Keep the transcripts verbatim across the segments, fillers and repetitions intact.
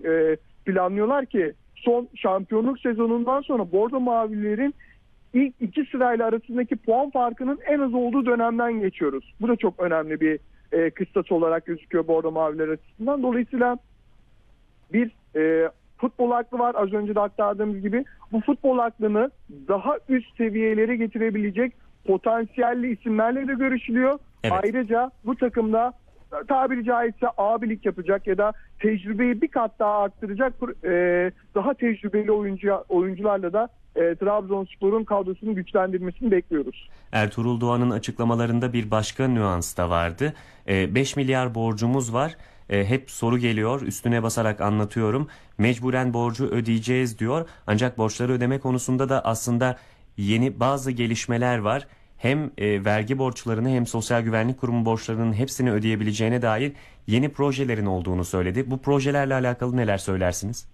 e, planlıyorlar ki son şampiyonluk sezonundan sonra Bordo Mavililerin ilk iki sırayla arasındaki puan farkının en az olduğu dönemden geçiyoruz. Bu da çok önemli bir e, kıstas olarak gözüküyor Bordo Maviler açısından. Dolayısıyla bir e, futbol aklı var, az önce de aktardığımız gibi. Bu futbol aklını daha üst seviyelere getirebilecek potansiyelli isimlerle de görüşülüyor. Evet. Ayrıca bu takımda tabiri caizse abilik yapacak ya da tecrübeyi bir kat daha arttıracak e, daha tecrübeli oyuncu oyuncularla da e, Trabzonspor'un kadrosunu güçlendirmesini bekliyoruz. Ertuğrul Doğan'ın açıklamalarında bir başka nüans da vardı. E, beş milyar borcumuz var. E, hep soru geliyor, üstüne basarak anlatıyorum. Mecburen borcu ödeyeceğiz diyor. Ancak borçları ödeme konusunda da aslında yeni bazı gelişmeler var. Hem e, vergi borçlarını hem Sosyal Güvenlik Kurumu borçlarının hepsini ödeyebileceğine dair yeni projelerin olduğunu söyledi. Bu projelerle alakalı neler söylersiniz?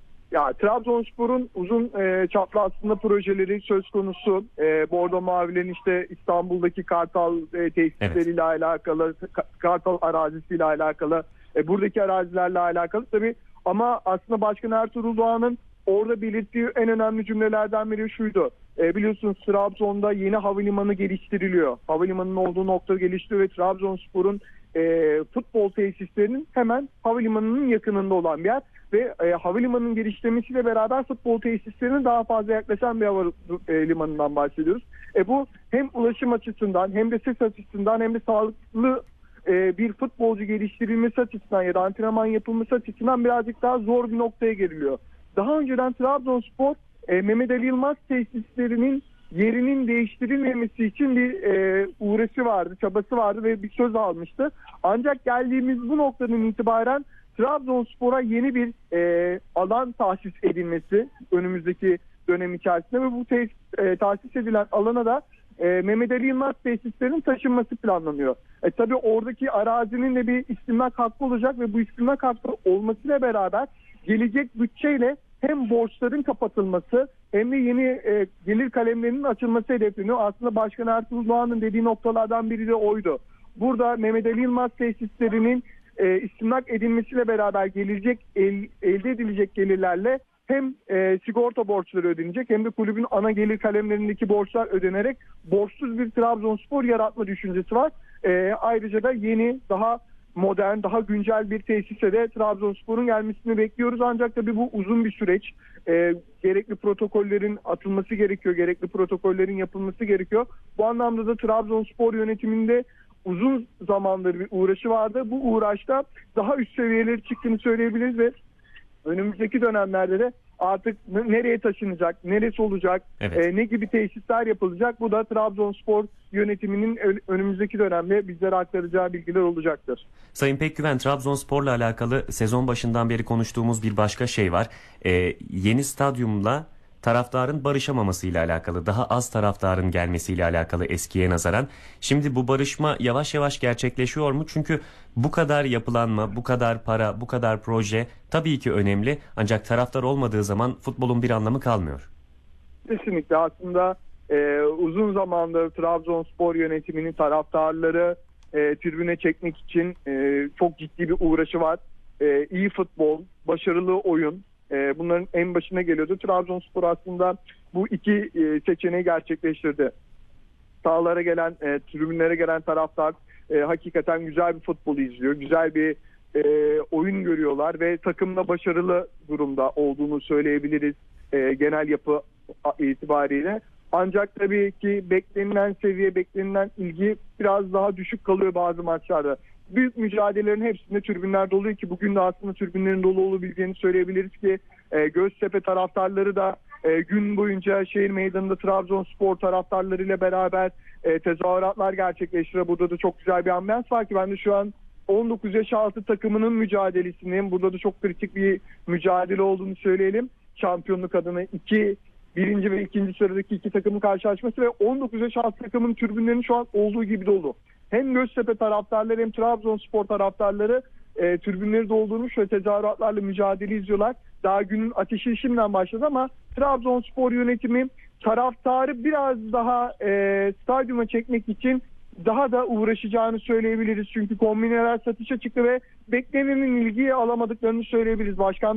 Ya Trabzonspor'un uzun e, çaplı aslında projeleri söz konusu. E, Bordo Mavilerin işte İstanbul'daki Kartal e, tesisleriyle evet. alakalı, Kartal arazisiyle alakalı, e, buradaki arazilerle alakalı tabii. Ama aslında Başkan Ertuğrul Doğan'ın orada belirttiği en önemli cümlelerden biri şuydu. E, biliyorsunuz Trabzon'da yeni havalimanı geliştiriliyor. Havalimanının olduğu nokta geliştiriyor ve Trabzonspor'un e, futbol tesislerinin hemen havalimanının yakınında olan bir yer. Ve e, havalimanının geliştirmesiyle beraber futbol tesislerine daha fazla yaklaşan bir havalimanından bahsediyoruz. E, bu hem ulaşım açısından hem de ses açısından hem de sağlıklı e, bir futbolcu geliştirilmesi açısından ya da antrenman yapılması açısından birazcık daha zor bir noktaya geliliyor. Daha önceden Trabzonspor e, Mehmet Ali Yılmaz tesislerinin yerinin değiştirilmemesi için bir e, uğraşı vardı, çabası vardı ve bir söz almıştı. Ancak geldiğimiz bu noktadan itibaren Trabzonspor'a yeni bir e, alan tahsis edilmesi önümüzdeki dönem içerisinde ve bu tesis, e, tahsis edilen alana da e, Mehmet Ali Yılmaz tesislerinin taşınması planlanıyor. E, tabii oradaki arazinin de bir istimlak hakkı olacak ve bu istimlak hakkı olmasıyla beraber gelecek bütçeyle hem borçların kapatılması hem de yeni e, gelir kalemlerinin açılması hedefleniyor. Aslında Başkan Ertuğrul Doğan'ın dediği noktalardan biri de oydu. Burada Mehmet Ali Yılmaz tesislerinin e, istimlak edilmesiyle beraber gelecek el, elde edilecek gelirlerle hem e, sigorta borçları ödenecek hem de kulübün ana gelir kalemlerindeki borçlar ödenerek borçsuz bir Trabzonspor yaratma düşüncesi var. E, ayrıca da yeni, daha modern, daha güncel bir tesise de Trabzonspor'un gelmesini bekliyoruz. Ancak tabii bu uzun bir süreç. E, gerekli protokollerin atılması gerekiyor, gerekli protokollerin yapılması gerekiyor. Bu anlamda da Trabzonspor yönetiminde uzun zamandır bir uğraşı vardı. Bu uğraşta daha üst seviyeleri çıktığını söyleyebiliriz ve önümüzdeki dönemlerde de artık nereye taşınacak, neresi olacak, evet. e, ne gibi tesisler yapılacak, bu da Trabzonspor yönetiminin önümüzdeki dönemde bizlere aktaracağı bilgiler olacaktır. Sayın Pekgüven, Trabzonspor'la alakalı sezon başından beri konuştuğumuz bir başka şey var. Ee, yeni stadyumla taraftarın barışamamasıyla alakalı, daha az taraftarın gelmesiyle alakalı eskiye nazaran. Şimdi bu barışma yavaş yavaş gerçekleşiyor mu? Çünkü bu kadar yapılanma, bu kadar para, bu kadar proje tabii ki önemli. Ancak taraftar olmadığı zaman futbolun bir anlamı kalmıyor. Kesinlikle aslında e, uzun zamandır Trabzonspor yönetiminin taraftarları e, tribüne çekmek için e, çok ciddi bir uğraşı var. E, iyi futbol, başarılı oyun. Bunların en başına geliyordu. Trabzonspor aslında bu iki seçeneği gerçekleştirdi. Sahalara gelen, e, tribünlere gelen taraftar e, hakikaten güzel bir futbol izliyor. Güzel bir e, oyun görüyorlar ve takımda başarılı durumda olduğunu söyleyebiliriz e, genel yapı itibariyle. Ancak tabii ki beklenilen seviye, beklenilen ilgi biraz daha düşük kalıyor bazı maçlarda. Büyük mücadelelerin hepsinde tribünler doluyor ki bugün de aslında tribünlerin dolu olabileceğini söyleyebiliriz ki e, Göztepe taraftarları da e, gün boyunca şehir meydanında Trabzonspor taraftarlarıyla beraber e, tezahüratlar gerçekleştiriyor. Burada da çok güzel bir ambiyans var ki ben de şu an on dokuz yaş altı takımının mücadelesinin burada da çok kritik bir mücadele olduğunu söyleyelim. Şampiyonluk adına iki birinci ve ikinci sıradaki iki takımın karşılaşması ve on dokuz yaş altı takımın tribünlerinin şu an olduğu gibi dolu. Hem Göztepe taraftarları hem Trabzonspor taraftarları e, tribünleri doldurmuş ve tezahüratlarla mücadele izliyorlar. Daha günün ateşi şimdiden başladı ama Trabzonspor yönetimi taraftarı biraz daha e, stadyuma çekmek için daha da uğraşacağını söyleyebiliriz. Çünkü kombineler satışa çıktı ve beklenenin ilgiyi alamadıklarını söyleyebiliriz. Başkan